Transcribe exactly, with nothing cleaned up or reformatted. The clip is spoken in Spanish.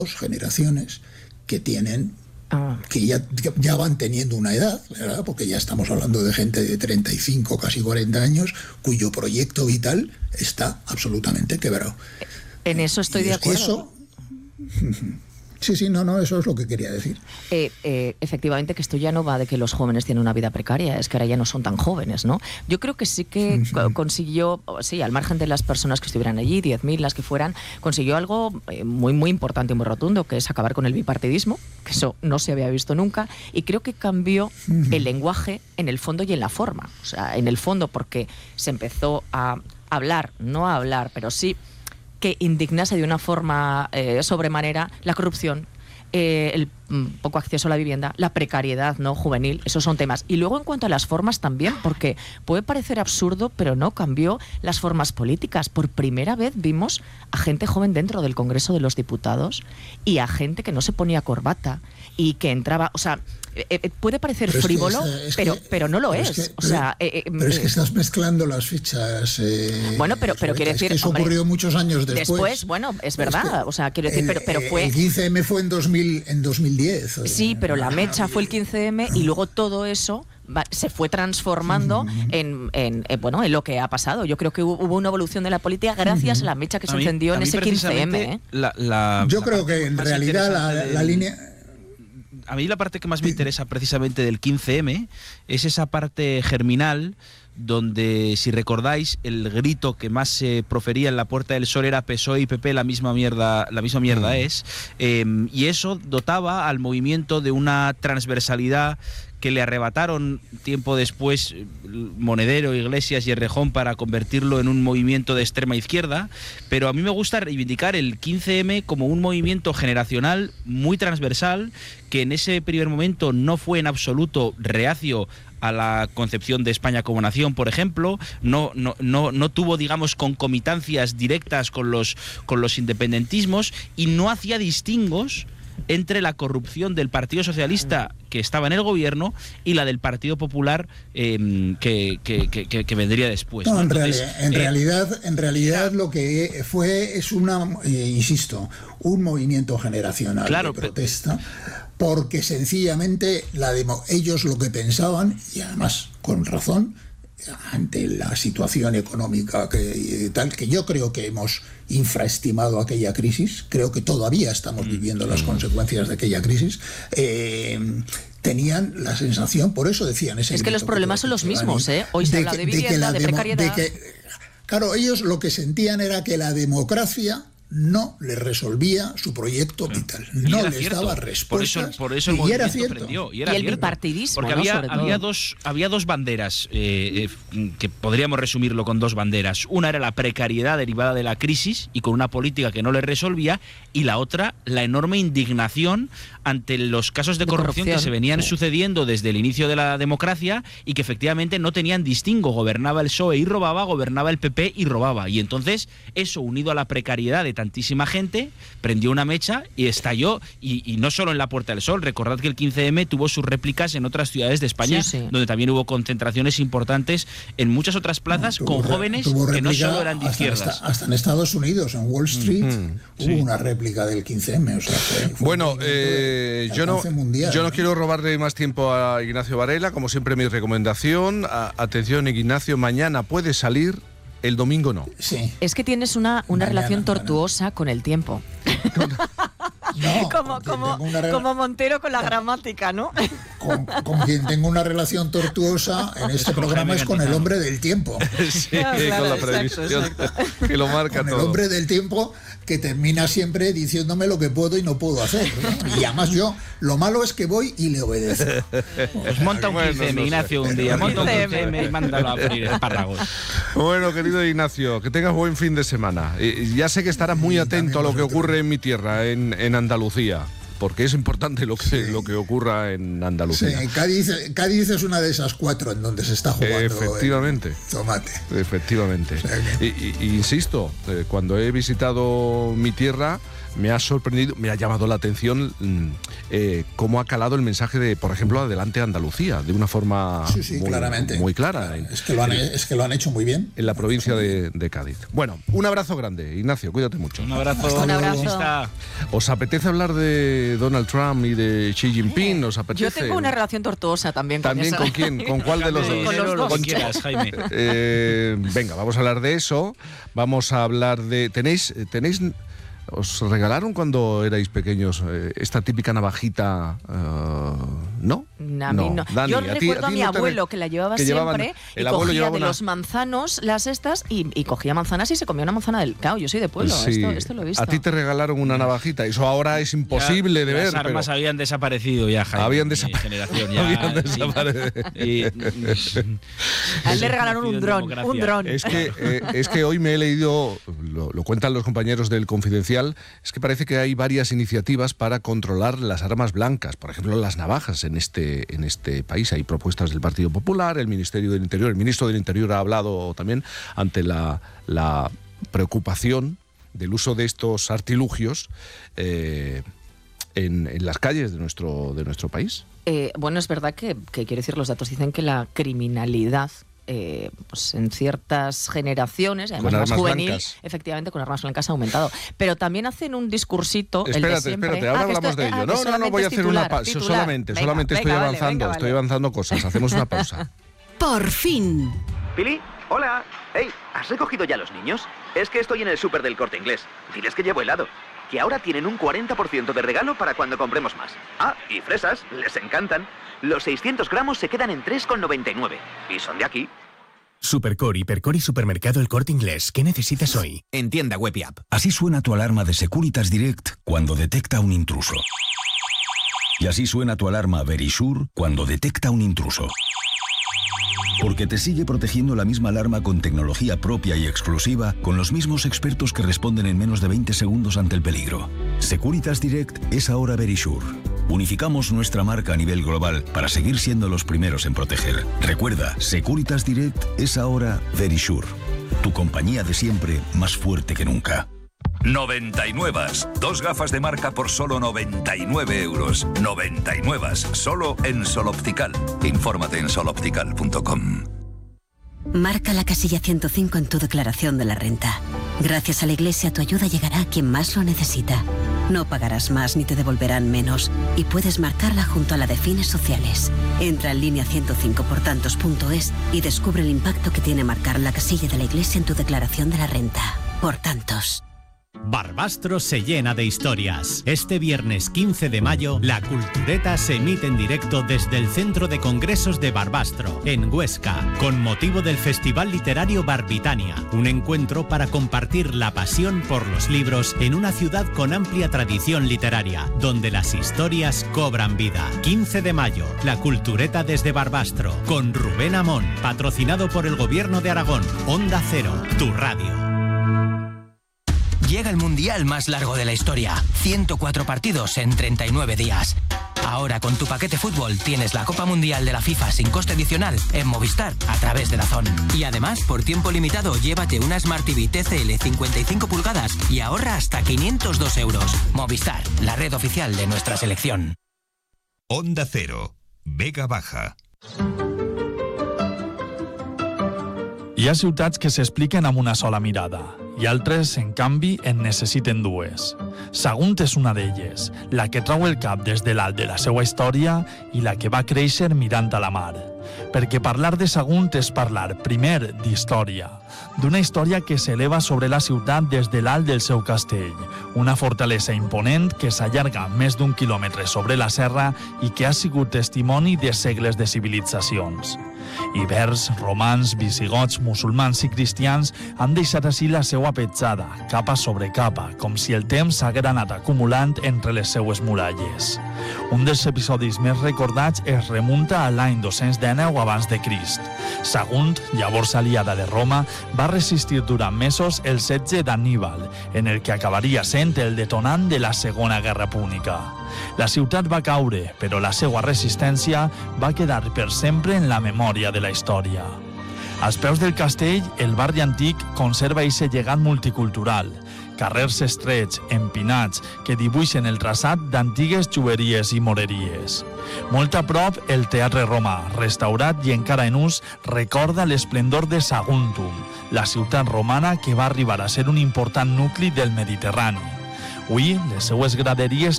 generaciones que tienen, que ya, ya van teniendo una edad, ¿verdad? Porque ya estamos hablando de gente de treinta y cinco, casi cuarenta años, cuyo proyecto vital está absolutamente quebrado. En eso estoy y de acuerdo. Eso, sí, sí, no, no, eso es lo que quería decir. Eh, eh, efectivamente, que esto ya no va de que los jóvenes tienen una vida precaria, es que ahora ya no son tan jóvenes, ¿no? Yo creo que sí que co- consiguió, sí, al margen de las personas que estuvieran allí, diez mil, las que fueran, consiguió algo eh, muy, muy importante y muy rotundo, que es acabar con el bipartidismo, que eso no se había visto nunca, y creo que cambió el lenguaje en el fondo y en la forma. O sea, en el fondo porque se empezó a hablar, no a hablar, pero sí que indignase de una forma eh, sobremanera la corrupción, eh, el mm, poco acceso a la vivienda, la precariedad no juvenil, esos son temas. Y luego en cuanto a las formas también, porque puede parecer absurdo, pero no, cambió las formas políticas. Por primera vez vimos a gente joven dentro del Congreso de los Diputados y a gente que no se ponía corbata y que entraba, o sea, eh, eh, puede parecer pero frívolo, es que, es pero, que, pero no lo pero es. es que, o sea, pero, eh, pero es que estás mezclando las fichas. Eh, bueno, pero, pero quiere decir, es que eso hombre, ocurrió muchos años después. Después, bueno, es verdad. Es que, o sea, quiero decir, el, pero, pero fue. El quince eme fue en, dos mil, en dos mil diez. Sí, pero la mecha fue el quince eme y luego todo eso se fue transformando uh-huh. en, en, en, bueno, en lo que ha pasado. Yo creo que hubo una evolución de la política gracias uh-huh. a la mecha que se mí, encendió en ese quince eme. ¿eh? La, la, Yo la creo que en realidad la, del... la línea... A mí la parte que más me interesa precisamente del quince eme es esa parte germinal donde, si recordáis, el grito que más se profería en la Puerta del Sol era P S O E y P P, la misma mierda, la misma mierda es, eh, y eso dotaba al movimiento de una transversalidad que le arrebataron tiempo después Monedero, Iglesias y Errejón para convertirlo en un movimiento de extrema izquierda, pero a mí me gusta reivindicar el quince eme como un movimiento generacional muy transversal que en ese primer momento no fue en absoluto reacio a la concepción de España como nación, por ejemplo, no, no, no, no tuvo, digamos, concomitancias directas con los, con los independentismos y no hacía distingos entre la corrupción del Partido Socialista que estaba en el gobierno y la del Partido Popular eh, que, que, que, que vendría después. No, ¿no? en, Entonces, realidad, en eh, realidad, en realidad lo que fue es una, eh, insisto, un movimiento generacional claro, de protesta, porque sencillamente la demo, ellos lo que pensaban, y además con razón, ante la situación económica que tal, que yo creo que hemos infraestimado aquella crisis, creo que todavía estamos viviendo las consecuencias de aquella crisis, eh, tenían la sensación, por eso decían ese es que los problemas son los mismos, ¿eh? Hoy se habla de vivienda, de, de precariedad. De que, claro, ellos lo que sentían era que la democracia no les resolvía su proyecto sí. vital, no les cierto. daba respuestas. Por eso, por eso el y movimiento era cierto. prendió, y, era y el cierto. bipartidismo, porque ¿no? había, Sobre había, todo. dos, había dos banderas, eh, eh, que podríamos resumirlo con dos banderas. Una era la precariedad derivada de la crisis y con una política que no les resolvía, y la otra, la enorme indignación ante los casos de, de corrupción, corrupción que se venían sí. sucediendo desde el inicio de la democracia y que efectivamente no tenían distingo. Gobernaba el P S O E y robaba, gobernaba el P P y robaba. Y entonces eso, unido a la precariedad de tantísima gente, prendió una mecha y estalló, y, y no solo en la Puerta del Sol. Recordad que el quince eme tuvo sus réplicas en otras ciudades de España, sí, sí. donde también hubo concentraciones importantes en muchas otras plazas no, con jóvenes que no solo eran de hasta izquierdas. Hasta, hasta en Estados Unidos, en Wall Street, mm-hmm. hubo sí. una réplica del quince eme. O sea, fue, fue bueno, eh, yo, no, mundial, yo no, no quiero robarle más tiempo a Ignacio Varela. Como siempre, mi recomendación, a, atención Ignacio, mañana puede salir, el domingo no. Sí. Es que tienes una, una mañana, relación tortuosa mañana. con el tiempo. No, como, como, rela... como Montero con la gramática, ¿no? Con, con quien tengo una relación tortuosa en este programa es con el hombre del tiempo. Sí, claro, claro, con la previsión exacto, exacto. que lo marca con todo. El hombre del tiempo que termina siempre diciéndome lo que puedo y no puedo hacer, ¿no? Y además yo, lo malo es que voy y le obedezco. Pues monta un quince eme, Ignacio, un día. Monta un quince eme y mándalo a freír espárragos. Bueno, querido Ignacio, que tengas buen fin de semana. Y ya sé que estarás muy atento a lo que ocurre en mi tierra, en, en Andalucía. porque es importante lo que, sí. lo que ocurra en Andalucía. Sí, Cádiz, Cádiz es una de esas cuatro en donde se está jugando. Efectivamente. Tomate. Efectivamente. O sea, que... y, y, insisto, eh, cuando he visitado mi tierra, me ha sorprendido, me ha llamado la atención eh, cómo ha calado el mensaje de, por ejemplo, Adelante Andalucía, de una forma sí, sí, muy, claramente. muy clara. Es que, lo han, es que lo han hecho muy bien. En la provincia de, de Cádiz. Bueno, un abrazo grande, Ignacio, cuídate mucho. Un abrazo. Un abrazo. ¿Os apetece hablar de Donald Trump y de Xi Jinping? ¿Os apetece? Yo tengo una relación tortuosa también con ¿También esa. con quién? ¿Con cuál de los dos? Con los dos. Con quieras, Jaime. Eh, venga, vamos a hablar de eso. Vamos a hablar de... ¿Tenéis... tenéis ¿Os regalaron cuando erais pequeños eh, esta típica navajita? Uh, ¿No? A mí no. Dani, Yo a ti, recuerdo a, a mi no te... abuelo que la llevaba que llevaban, siempre el y abuelo cogía llevaba de una... los manzanos las estas y, y cogía manzanas y se comía una manzana del cao. Yo soy de pueblo, sí. esto, esto lo he visto. A ti te regalaron una navajita, eso ahora es imposible ya, de ver. Las armas pero... habían desaparecido ya, Jaime. Habían desaparecido. Habían desaparecido. Y, a él le regalaron un dron, un dron. Es que, eh, es que hoy me he leído, lo, lo cuentan los compañeros del Confidencial, es que parece que hay varias iniciativas para controlar las armas blancas, por ejemplo las navajas en este, en este país. Hay propuestas del Partido Popular, el Ministerio del Interior, el ministro del Interior ha hablado también ante la, la preocupación del uso de estos artilugios eh, en, en las calles de nuestro, de nuestro país. Eh, bueno, es verdad que, que, quiero decir, los datos dicen que la criminalidad Eh, pues en ciertas generaciones, además más juvenil, blancas. Efectivamente con armas blancas ha aumentado. Pero también hacen un discursito. Espérate, el de siempre. espérate, ahora ah, hablamos esto, de ello. Ah, no, no, no, voy a hacer titular, una pausa. Solamente, venga, solamente venga, estoy vale, avanzando, venga, estoy vale. avanzando cosas. Hacemos una pausa. Por fin. Pili, hola. Hey, ¿has recogido ya los niños? Es que estoy en el súper del Corte Inglés. Diles que llevo helado. Que ahora tienen un cuarenta por ciento de regalo para cuando compremos más. Ah, y fresas, les encantan. Los seiscientos gramos se quedan en tres con noventa y nueve. Y son de aquí. Supercore, Hipercore y Supermercado El Corte Inglés. ¿Qué necesitas hoy? En tienda web y app. Así suena tu alarma de Securitas Direct cuando detecta un intruso. Y así suena tu alarma Verisure cuando detecta un intruso. Porque te sigue protegiendo la misma alarma con tecnología propia y exclusiva, con los mismos expertos que responden en menos de veinte segundos ante el peligro. Securitas Direct es ahora Verisure. Unificamos nuestra marca a nivel global para seguir siendo los primeros en proteger. Recuerda, Securitas Direct es ahora Verisure. Tu compañía de siempre más fuerte que nunca. noventa y nueve. Dos gafas de marca por solo noventa y nueve euros. noventa y nueve. Solo en Sol Optical. Infórmate en sol optical punto com. Marca la casilla ciento cinco en tu declaración de la renta. Gracias a la Iglesia tu ayuda llegará a quien más lo necesita. No pagarás más ni te devolverán menos. Y puedes marcarla junto a la de fines sociales. Entra en línea ciento cinco por tantos punto es y descubre el impacto que tiene marcar la casilla de la Iglesia en tu declaración de la renta. Por tantos. Barbastro se llena de historias. Este viernes quince de mayo, la Cultureta se emite en directo desde el Centro de Congresos de Barbastro, en Huesca, con motivo del Festival Literario Barbitania, un encuentro para compartir la pasión por los libros en una ciudad con amplia tradición literaria, donde las historias cobran vida. quince de mayo, la Cultureta desde Barbastro, con Rubén Amón, patrocinado por el Gobierno de Aragón. Onda Cero, tu radio. Llega el mundial más largo de la historia. ciento cuatro partidos en treinta y nueve días. Ahora con tu paquete fútbol tienes la Copa Mundial de la FIFA sin coste adicional en Movistar a través de DAZN. Y además, por tiempo limitado, llévate una Smart T V T C L cincuenta y cinco pulgadas y ahorra hasta quinientos dos euros. Movistar, la red oficial de nuestra selección. Onda Cero, Vega Baja. Hi ha ciutats que s'expliquen amb una sola mirada i altres, en canvi, en necessiten dues. Sagunt és una d'elles, la que trau el cap des de l'alt de la seva història i la que va créixer mirant a la mar. Perquè parlar de Sagunt és parlar, primer, d'història. D'una història que s'eleva sobre la ciutat des de l'alt del seu castell, una fortalesa imponent que s'allarga més d'un quilòmetre sobre la serra i que ha sigut testimoni de segles de civilitzacions. Ibers, romans, visigots, musulmans i cristians han deixat així la seva petjada, capa sobre capa, com si el temps haguera anat acumulant entre les seues muralles. Un dels episodis més recordats es remunta a l'any dos-cents dinou abans de Crist. Sagunt, llavors aliada de Roma, va resistir durant mesos el setge d'Anníbal, en el que acabaria sent el detonant de la Segona Guerra Púnica. La ciutat va caure, però la seva resistència va quedar per sempre en la memòria de la història. Als peus del castell, el barri antic conserva eixe llegat multicultural, carrers estrets, empinats, que dibuixen el traçat d'antigues jueries i moreries. Molt a prop, el Teatre Romà, restaurat i encara en ús, recorda l'esplendor de Saguntum, la ciutat romana que va arribar a ser un important nucli del Mediterrani. Avui, les seues graderies